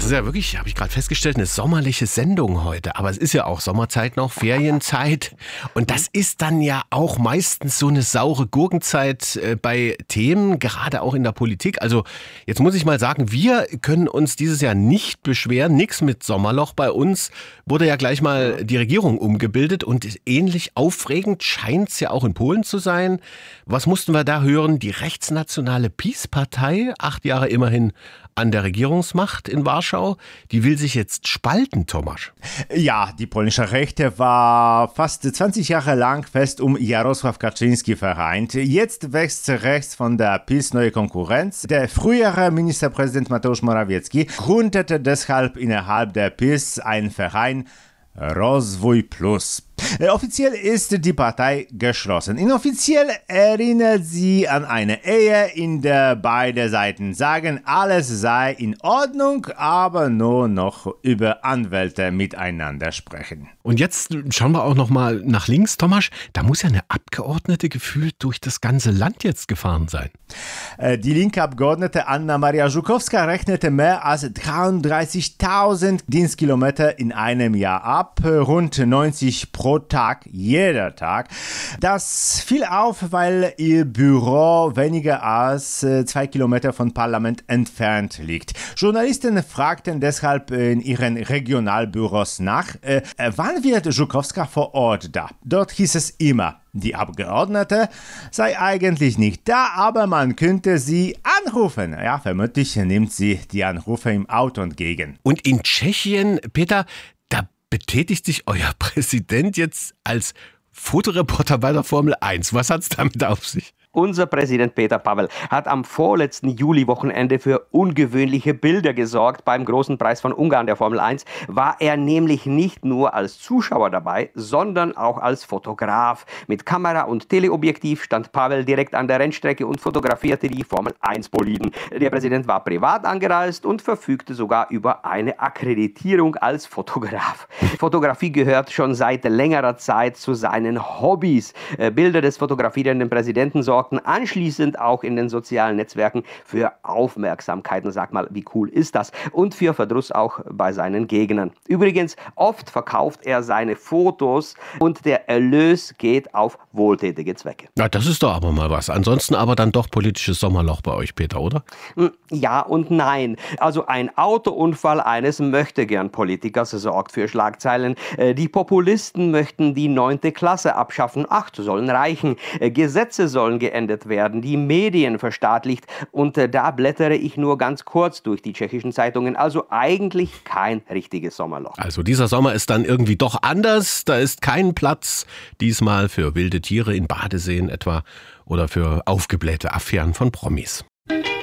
ist ja wirklich, habe ich gerade festgestellt, eine sommerliche Sendung heute. Aber es ist ja auch Sommerzeit noch, Ferienzeit. Und das ist dann ja auch meistens so eine saure Gurkenzeit bei Themen, gerade auch in der Politik. Also jetzt muss ich mal sagen, wir können uns dieses Jahr nicht beschweren. Nix mit Sommerloch. Bei uns wurde ja gleich mal die Regierung umgebildet. Und ähnlich aufregend scheint es ja auch in Polen zu sein. Was mussten wir da hören? Die rechtsnationale PiS-Partei, 8 Jahre immerhin an der Regierungsmacht in Warschau, die will sich jetzt spalten, Tomasz. Ja, die polnische Rechte war fast 20 Jahre lang fest um Jarosław Kaczyński vereint. Jetzt wächst rechts von der PiS neue Konkurrenz. Der frühere Ministerpräsident Mateusz Morawiecki gründete deshalb innerhalb der PiS einen Verein Rozwój Plus. Offiziell ist die Partei geschlossen. Inoffiziell erinnert sie an eine Ehe, in der beide Seiten sagen, alles sei in Ordnung, aber nur noch über Anwälte miteinander sprechen. Und jetzt schauen wir auch noch mal nach links, Tomasz. Da muss ja eine Abgeordnete gefühlt durch das ganze Land jetzt gefahren sein. Die linke Abgeordnete Anna-Maria Żukowska rechnete mehr als 33.000 Dienstkilometer in einem Jahr ab, rund 90 pro Tag, jeder Tag. Das fiel auf, weil ihr Büro weniger als 2 Kilometer vom Parlament entfernt liegt. Journalisten fragten deshalb in ihren Regionalbüros nach, wann wird Żukowska vor Ort da? Dort hieß es immer, die Abgeordnete sei eigentlich nicht da, aber man könnte sie anrufen. Ja, vermutlich nimmt sie die Anrufe im Auto entgegen. Und in Tschechien, Peter, da betätigt sich euer Präsident jetzt als Fotoreporter bei der Formel 1. Was hat's damit auf sich? Unser Präsident Peter Pavel hat am vorletzten Juli-Wochenende für ungewöhnliche Bilder gesorgt. Beim großen Preis von Ungarn der Formel 1 war er nämlich nicht nur als Zuschauer dabei, sondern auch als Fotograf. Mit Kamera und Teleobjektiv stand Pavel direkt an der Rennstrecke und fotografierte die Formel 1-Boliden. Der Präsident war privat angereist und verfügte sogar über eine Akkreditierung als Fotograf. Fotografie gehört schon seit längerer Zeit zu seinen Hobbys. Bilder des fotografierenden Präsidenten sorgten anschließend auch in den sozialen Netzwerken für Aufmerksamkeit. Und sag mal, wie cool ist das? Und für Verdruss auch bei seinen Gegnern. Übrigens, oft verkauft er seine Fotos und der Erlös geht auf wohltätige Zwecke. Na, das ist doch aber mal was. Ansonsten aber dann doch politisches Sommerloch bei euch, Peter, oder? Ja und nein. Also ein Autounfall eines Möchtegern-Politikers sorgt für Schlagzeilen. Die Populisten möchten die 9. Klasse abschaffen. 8 sollen reichen. Gesetze sollen geändert werden, die Medien verstaatlicht und da blättere ich nur ganz kurz durch die tschechischen Zeitungen, also eigentlich kein richtiges Sommerloch. Also dieser Sommer ist dann irgendwie doch anders, da ist kein Platz diesmal für wilde Tiere in Badeseen etwa oder für aufgeblähte Affären von Promis.